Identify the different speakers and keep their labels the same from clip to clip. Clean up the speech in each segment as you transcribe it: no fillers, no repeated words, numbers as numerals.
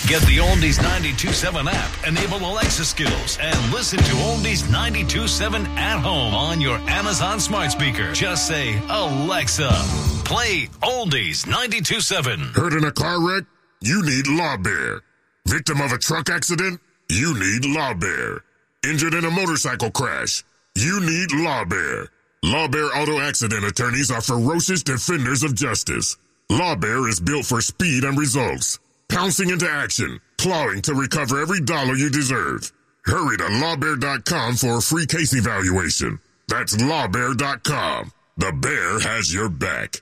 Speaker 1: Get the Oldies 92.7 app, enable Alexa skills, and listen to Oldies 92.7 at home on your Amazon smart speaker. Just say, Alexa, play Oldies 92.7.
Speaker 2: Hurt in a car wreck? You need Law Bear. Victim of a truck accident? You need Law Bear. Injured in a motorcycle crash? You need Law Bear. Law Bear Auto Accident Attorneys are ferocious defenders of justice. Law Bear is built for speed and results. Pouncing into action, clawing to recover every dollar you deserve. Hurry to lawbear.com for a free case evaluation. That's lawbear.com. The bear has your back.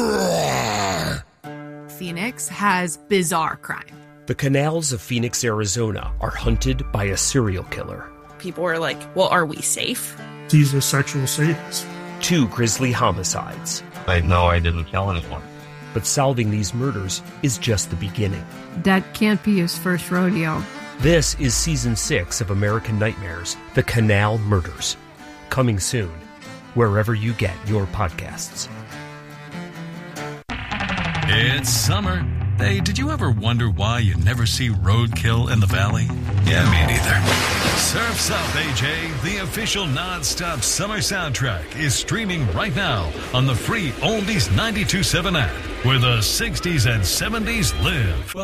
Speaker 3: Phoenix has bizarre crime.
Speaker 4: The canals of Phoenix, Arizona are hunted by a serial killer.
Speaker 5: People were like, well, are we safe?
Speaker 6: He's a sexual sadist.
Speaker 4: 2 grisly homicides.
Speaker 7: I know I didn't kill anyone.
Speaker 4: But solving these murders is just the beginning.
Speaker 8: That can't be his first rodeo.
Speaker 4: This is Season 6 of American Nightmares, The Canal Murders. Coming soon, wherever you get your podcasts.
Speaker 1: It's summer. Hey, did you ever wonder why you never see roadkill in the valley? Yeah, me neither. Surf's Up, AJ, the official non-stop summer soundtrack, is streaming right now on the free Oldies 92.7 app, where the 60s and 70s live.